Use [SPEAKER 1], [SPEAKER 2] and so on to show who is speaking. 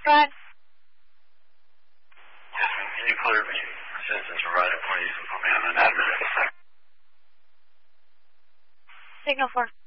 [SPEAKER 1] front.
[SPEAKER 2] Yes, ma'am. Can you clear me assistance provider, please, and put me on an admin?
[SPEAKER 1] Signal 4.